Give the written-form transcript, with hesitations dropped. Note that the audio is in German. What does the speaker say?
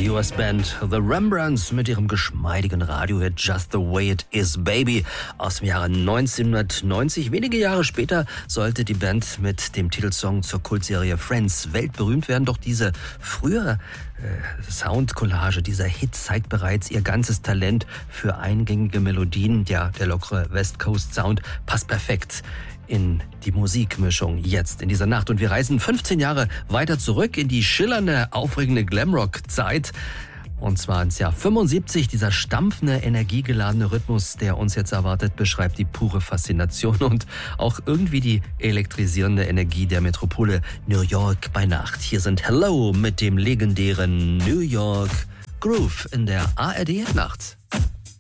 Die US-Band The Rembrandts mit ihrem geschmeidigen Radiohit Just the Way It Is Baby aus dem Jahre 1990. Wenige Jahre später sollte die Band mit dem Titelsong zur Kultserie Friends weltberühmt werden. Doch diese frühere Soundcollage, dieser Hit zeigt bereits ihr ganzes Talent für eingängige Melodien. Ja, der lockere West Coast Sound passt perfekt in die Musikmischung jetzt in dieser Nacht. Und wir reisen 15 Jahre weiter zurück in die schillernde, aufregende Glamrock-Zeit. Und zwar ins Jahr 75. Dieser stampfende, energiegeladene Rhythmus, der uns jetzt erwartet, beschreibt die pure Faszination und auch irgendwie die elektrisierende Energie der Metropole New York bei Nacht. Hier sind Hello mit dem legendären New York Groove in der ARD Nacht.